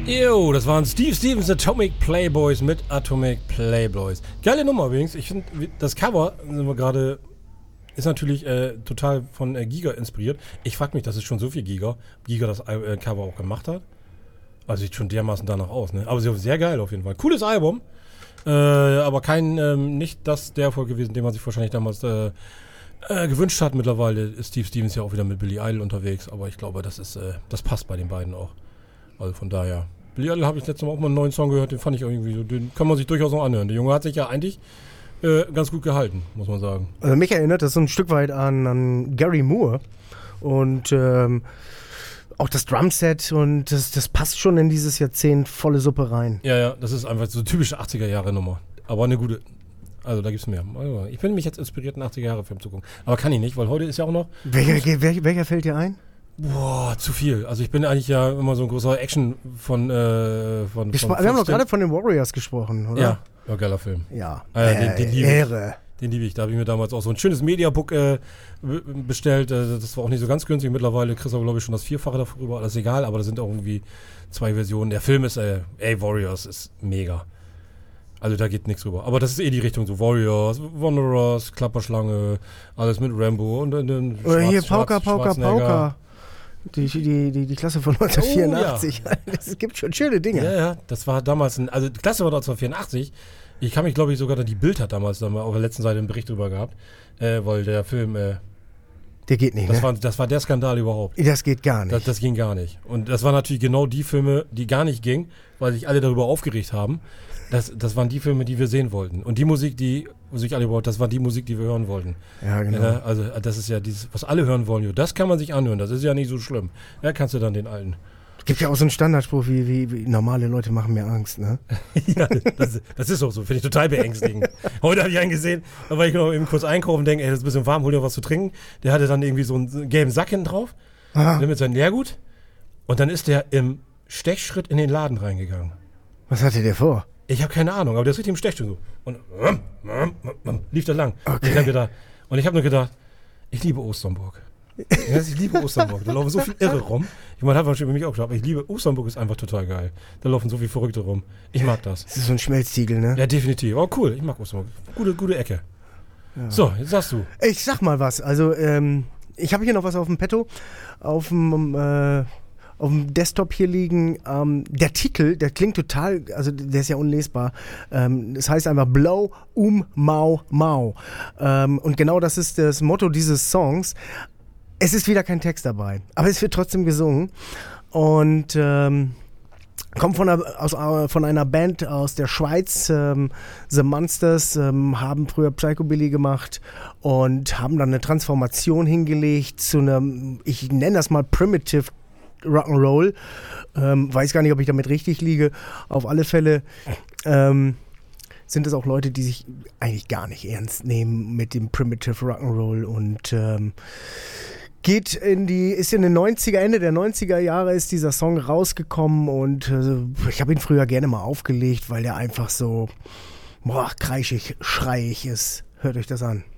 Jo, das waren Steve Stevens Atomic Playboys mit Atomic Playboys. Geile Nummer übrigens. Ich finde, das Cover ist natürlich total von Giga inspiriert. Ich frage mich, das ist schon so viel Giga das Cover auch gemacht hat. Also sieht schon dermaßen danach aus, ne? Aber sehr geil auf jeden Fall. Cooles Album. Aber nicht der Erfolg gewesen, den man sich wahrscheinlich damals gewünscht hat. Mittlerweile ist Steve Stevens ja auch wieder mit Billy Idol unterwegs. Aber ich glaube, das passt bei den beiden auch. Also von daher. Billy Idol habe ich letztes Mal auch mal einen neuen Song gehört, den fand ich irgendwie so, den kann man sich durchaus noch anhören. Der Junge hat sich ja eigentlich ganz gut gehalten, muss man sagen. Also mich erinnert das so ein Stück weit an Gary Moore und auch das Drumset und das passt schon in dieses Jahrzehnt volle Suppe rein. Ja, das ist einfach so typische 80er-Jahre-Nummer. Aber eine gute, also da gibt's mehr. Ich bin mich jetzt inspiriert, einen 80er-Jahre-Film zu gucken. Aber kann ich nicht, weil heute ist ja auch noch... Welcher fällt dir ein? Boah, zu viel. Also ich bin eigentlich ja immer so ein großer Action von wir haben doch gerade von den Warriors gesprochen, oder? Ja, geiler Film. Ja, den liebe Ehre. Den liebe ich. Da habe ich mir damals auch so ein schönes Mediabook bestellt. Das war auch nicht so ganz günstig. Mittlerweile kriegst du aber, glaube ich, schon das Vierfache darüber. Das ist egal, aber da sind auch irgendwie 2 Versionen. Der Film ist, Warriors ist mega. Also da geht nichts drüber. Aber das ist die Richtung so. Warriors, Wanderers, Klapperschlange, alles mit Rambo und dann oder hier Pauker. Die Klasse von 1984. Ja. Es gibt schon schöne Dinge. Ja, das war damals die Klasse war 1984. Ich kann mich, glaube ich, sogar die Bild hat damals auf der letzten Seite einen Bericht drüber gehabt, weil der Film, der geht nicht, das war der Skandal überhaupt. Das geht gar nicht. Das ging gar nicht. Und das waren natürlich genau die Filme, die gar nicht gingen, weil sich alle darüber aufgeregt haben. Das waren die Filme, die wir sehen wollten. Und die Musik, wo sich alle überhaupt, das war die Musik, die wir hören wollten. Ja, genau. Ja, also das ist ja dieses, was alle hören wollen. Das kann man sich anhören, das ist ja nicht so schlimm. Ja, kannst du dann den alten. Es gibt ja auch so einen Standardspruch wie normale Leute machen mir Angst, ne? Ja, das ist auch so, finde ich total beängstigend. Heute habe ich einen gesehen, da war ich noch eben kurz einkaufen und denke, das ist ein bisschen warm, hol dir was zu trinken. Der hatte dann irgendwie so einen gelben Sack hinten drauf, mit seinem Leergut. Und dann ist der im Stechschritt in den Laden reingegangen. Was hatte der vor? Ich habe keine Ahnung, aber der ist richtig im Stechschritt so. Und lief da lang. Okay. Und ich habe nur gedacht, ich liebe Osternburg. Ja, ich liebe Osternburg. Da laufen so viel Irre rum. Ich meine, hat man schon über mich auch geschaut, aber ich liebe Osternburg, ist einfach total geil. Da laufen so viele Verrückte rum. Ich mag das. Das ist so ein Schmelztiegel, ne? Ja, definitiv. Aber cool, ich mag Osternburg. Gute Ecke. Ja. So, jetzt sagst du. Ich sag mal was. Also, ich habe hier noch was auf dem Petto. Auf dem Desktop hier liegen. Der Titel, der klingt total, also der ist ja unlesbar. Das heißt einfach Blow Mau Mau. Und genau das ist das Motto dieses Songs. Es ist wieder kein Text dabei, aber es wird trotzdem gesungen und kommt von einer Band aus der Schweiz, The Monsters, haben früher Psychobilly gemacht und haben dann eine Transformation hingelegt zu einem, ich nenne das mal Primitive Rock'n'Roll, weiß gar nicht, ob ich damit richtig liege, auf alle Fälle sind es auch Leute, die sich eigentlich gar nicht ernst nehmen mit dem Primitive Rock'n'Roll und ist in den 90er, Ende der 90er Jahre ist dieser Song rausgekommen und ich habe ihn früher gerne mal aufgelegt, weil der einfach so kreischig, schreiig ist. Hört euch das an.